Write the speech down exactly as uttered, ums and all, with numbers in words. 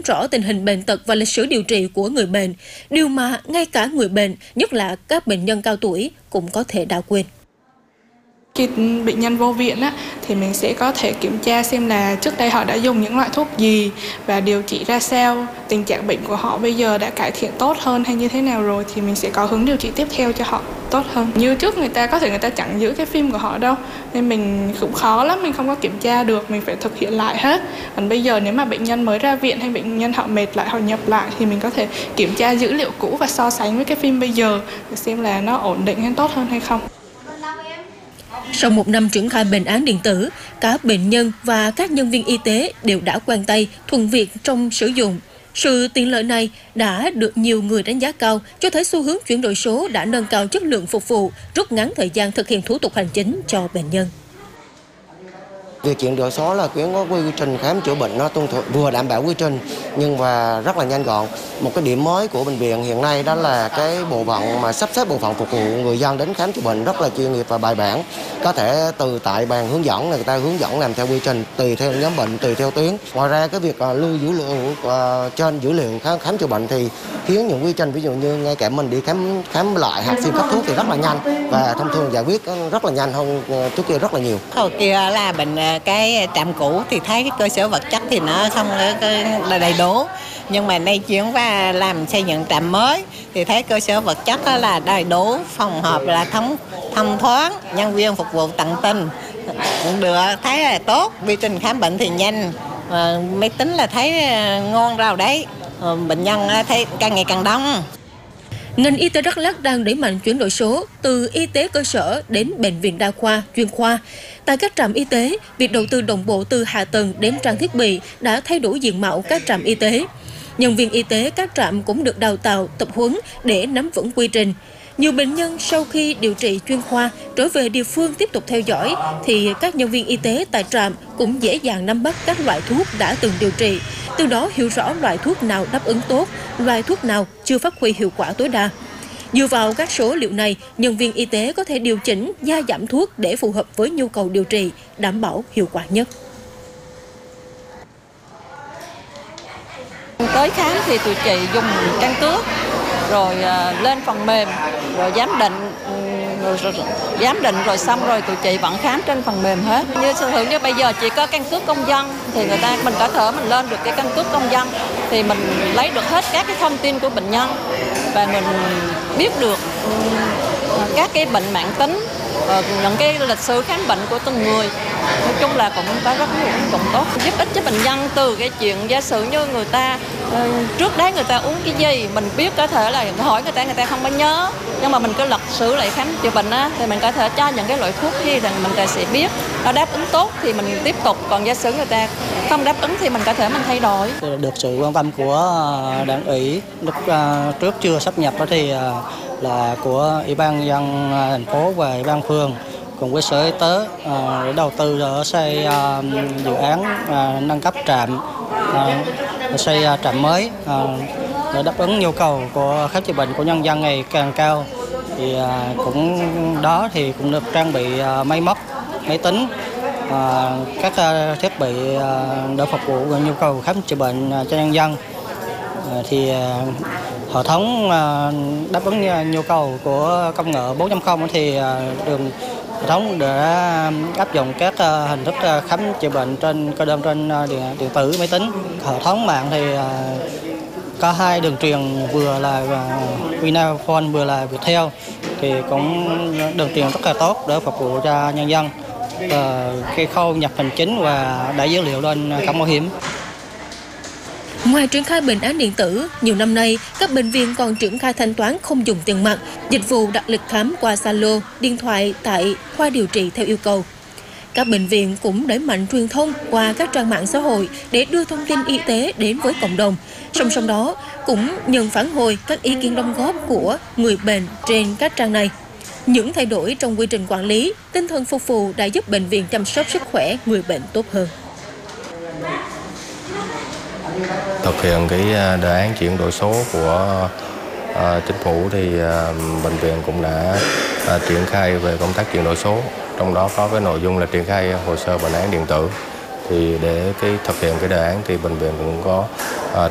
rõ tình hình bệnh tật và lịch sử điều trị của người bệnh, điều mà ngay cả người bệnh, nhất là các bệnh nhân cao tuổi, cũng có thể đã quên. Khi bệnh nhân vô viện á, thì mình sẽ có thể kiểm tra xem là trước đây họ đã dùng những loại thuốc gì và điều trị ra sao, tình trạng bệnh của họ bây giờ đã cải thiện tốt hơn hay như thế nào rồi, thì mình sẽ có hướng điều trị tiếp theo cho họ tốt hơn. Như trước người ta có thể người ta chẳng giữ cái phim của họ đâu, nên mình cũng khó lắm, mình không có kiểm tra được, mình phải thực hiện lại hết. Còn bây giờ nếu mà bệnh nhân mới ra viện hay bệnh nhân họ mệt lại, họ nhập lại thì mình có thể kiểm tra dữ liệu cũ và so sánh với cái phim bây giờ để xem là nó ổn định hay tốt hơn hay không. Sau một năm triển khai bệnh án điện tử, cả bệnh nhân và các nhân viên y tế đều đã quen tay, thuần Việt trong sử dụng. Sự tiện lợi này đã được nhiều người đánh giá cao, cho thấy xu hướng chuyển đổi số đã nâng cao chất lượng phục vụ, rút ngắn thời gian thực hiện thủ tục hành chính cho bệnh nhân. Việc chuyển đổi số là quyến có quy trình khám chữa bệnh nó tuân thủ vừa đảm bảo quy trình nhưng mà rất là nhanh gọn. Một cái điểm mới của bệnh viện hiện nay đó là cái bộ phận mà sắp xếp bộ phận phục vụ người dân đến khám chữa bệnh rất là chuyên nghiệp và bài bản. Có thể từ tại bàn hướng dẫn người ta hướng dẫn làm theo quy trình tùy theo nhóm bệnh, tùy theo tuyến. Ngoài ra cái việc uh, lưu dữ liệu uh, trên dữ liệu khám, khám chữa bệnh thì khiến những quy trình ví dụ như ngay cả mình đi khám khám lại hoặc phim cấp thuốc thì rất là nhanh và thông thường giải quyết rất là nhanh hơn trước kia rất là nhiều. Hồi kia là bệnh cái trạm cũ thì thấy cái cơ sở vật chất thì nó không là đầy đủ, nhưng mà nay chuyển qua làm xây dựng trạm mới thì thấy cơ sở vật chất là đầy đủ, phòng họp là thông thông thoáng, nhân viên phục vụ tận tình, được thấy là tốt, quy trình khám bệnh thì nhanh, máy tính là thấy ngon rau đấy, bệnh nhân thấy càng ngày càng đông. Ngành y tế Đắk Lắk đang đẩy mạnh chuyển đổi số từ y tế cơ sở đến bệnh viện đa khoa, chuyên khoa. Tại các trạm y tế, việc đầu tư đồng bộ từ hạ tầng đến trang thiết bị đã thay đổi diện mạo các trạm y tế. Nhân viên y tế các trạm cũng được đào tạo, tập huấn để nắm vững quy trình. Nhiều bệnh nhân sau khi điều trị chuyên khoa trở về địa phương tiếp tục theo dõi thì các nhân viên y tế tại trạm cũng dễ dàng nắm bắt các loại thuốc đã từng điều trị, từ đó hiểu rõ loại thuốc nào đáp ứng tốt, loại thuốc nào chưa phát huy hiệu quả tối đa. Dựa vào các số liệu này, nhân viên y tế có thể điều chỉnh, gia giảm thuốc để phù hợp với nhu cầu điều trị, đảm bảo hiệu quả nhất. Tới khám thì tụi chị dùng căn cước, rồi lên phần mềm, rồi giám định, rồi, rồi, rồi giám định rồi xong rồi tụi chị vẫn khám trên phần mềm hết. Như sở hữu như bây giờ chỉ có căn cước công dân thì người ta mình có thể mình lên được cái căn cước công dân thì mình lấy được hết các cái thông tin của bệnh nhân và mình biết được các cái bệnh mãn tính, những cái lịch sử khám bệnh của từng người. Nói chung là cũng có rất nhiều cũng tốt, giúp ích cho bệnh nhân từ cái chuyện giả sử như người ta trước đấy người ta uống cái gì mình biết, có thể là hỏi người ta người ta không có nhớ, nhưng mà mình cứ lịch sử lại khám chữa bệnh á thì mình có thể cho những cái loại thuốc gì thì mình ta sẽ biết nó đáp ứng tốt thì mình tiếp tục, còn giả sử người ta không đáp ứng thì mình có thể mình thay đổi. Được sự quan tâm của đảng ủy lúc trước chưa sáp nhập đó thì là của Ủy ban nhân dân thành phố và Ủy ban phường cùng với Sở Y tế để đầu tư ở xây dự án nâng cấp trạm, xây trạm mới để đáp ứng nhu cầu của khám chữa bệnh của nhân dân ngày càng cao. Thì cũng đó thì cũng được trang bị máy móc, máy tính, các thiết bị để phục vụ nhu cầu khám chữa bệnh cho nhân dân. Thì hệ thống đáp ứng nhu cầu của công nghệ bốn chấm không thì đường hệ thống đã áp dụng các hình thức khám chữa bệnh trên cơ đơn trên điện, điện tử, máy tính. Hệ thống mạng thì có hai đường truyền, vừa là Vinaphone vừa là Viettel, thì cũng đường truyền rất là tốt để phục vụ cho nhân dân cái khâu nhập hành chính và đẩy dữ liệu lên cổng bảo hiểm. Ngoài triển khai bệnh án điện tử, nhiều năm nay, các bệnh viện còn triển khai thanh toán không dùng tiền mặt, dịch vụ đặt lịch khám qua Zalo, điện thoại tại khoa điều trị theo yêu cầu. Các bệnh viện cũng đẩy mạnh truyền thông qua các trang mạng xã hội để đưa thông tin y tế đến với cộng đồng. Song song đó, cũng nhận phản hồi các ý kiến đóng góp của người bệnh trên các trang này. Những thay đổi trong quy trình quản lý, tinh thần phục vụ đã giúp bệnh viện chăm sóc sức khỏe người bệnh tốt hơn. Thực hiện cái đề án chuyển đổi số của uh, chính phủ thì uh, bệnh viện cũng đã uh, triển khai về công tác chuyển đổi số, trong đó có cái nội dung là triển khai hồ sơ bệnh án điện tử. Thì để cái thực hiện cái đề án thì bệnh viện cũng có uh,